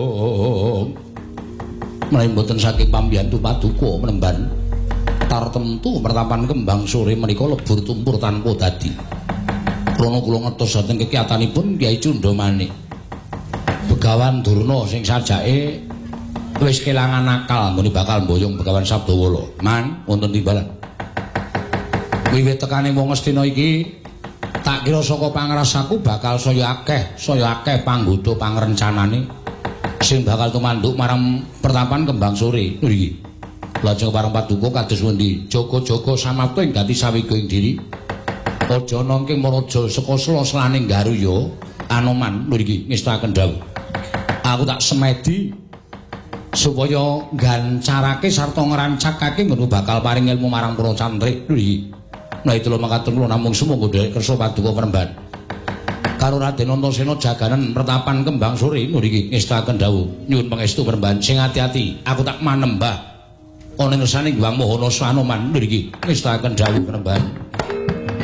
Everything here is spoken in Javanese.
menawi mboten saking pambiyantu paduka menemban tartemtu pertapan kembang sore menika lebur tumpur tanpa dadi. Krana kula ngertos dhateng kekiyatanipun Kyai Cundamanik. Begawan Durna sing sajake wis kelangan akal nggone bakal mboyong Begawan Sabdawala. Man, wonten timbalan. Wiwit tekane wong Astina iki tak kira saka pangrasaku bakal saya akeh panggoda pangrencanane sing bakal tumanduk marang pertapan kembang sore lho iki. Lajeng parang paduka kados pundi? Jaga-jaga samapta ing gati sawiga ing diri. Aja nangking maraja saka sela-selaning Garuya Anoman lho iki ngestaken dawuh. Aku tak semedi supaya gancarake sarta ngrancakake ngono bakal paring ilmu marang para cantrik lho iki. Nah itu lho mangkaten kula namung sumangga dherek kersa paduka peremban. Karo Raden Antasena jaganan pertapan kembang sore mriki ngestaken dawuh nyuwun pangestu peremban sing ati-ati aku tak manembah ana ngersane Hyang Mahana Anoman mriki ngestaken dawuh peremban.